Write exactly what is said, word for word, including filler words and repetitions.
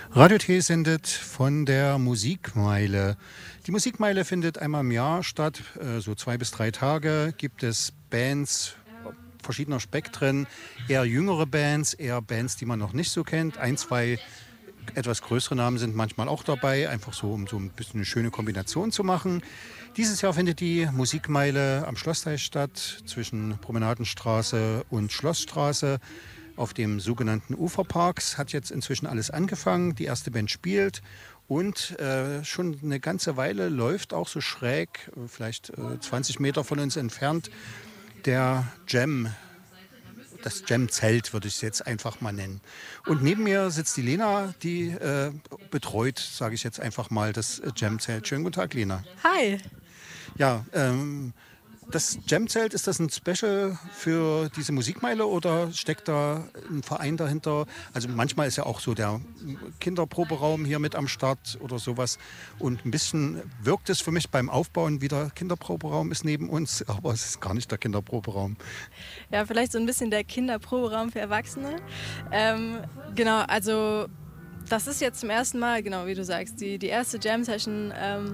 Radio T sendet von der Musikmeile. Die Musikmeile findet einmal im Jahr statt, äh, so zwei bis drei Tage. Gibt es Bands verschiedener Spektren, eher jüngere Bands, eher Bands, die man noch nicht so kennt. Ein, zwei etwas größere Namen sind manchmal auch dabei, einfach so, um so ein bisschen eine schöne Kombination zu machen. Dieses Jahr findet die Musikmeile am Schlossteich statt, zwischen Promenadenstraße und Schlossstraße. Auf dem sogenannten Uferparks hat jetzt inzwischen alles angefangen. Die erste Band spielt und äh, schon eine ganze Weile läuft auch so schräg, vielleicht äh, zwanzig Meter von uns entfernt, der Jam. Das Jam-Zelt würde ich es jetzt einfach mal nennen. Und neben mir sitzt die Lena, die äh, betreut, sage ich jetzt einfach mal, das Jam-Zelt. Schönen guten Tag, Lena. Hi. Ja, ähm, das Jam-Zelt, ist das ein Special für diese Musikmeile oder steckt da ein Verein dahinter? Also manchmal ist ja auch so der Kinderproberaum hier mit am Start oder sowas. Und ein bisschen wirkt es für mich beim Aufbauen wie der Kinderproberaum ist neben uns, aber es ist gar nicht der Kinderproberaum. Ja, vielleicht so ein bisschen der Kinderproberaum für Erwachsene. Ähm, genau, also das ist jetzt zum ersten Mal, genau wie du sagst, die, die erste Jam-Session. Ähm,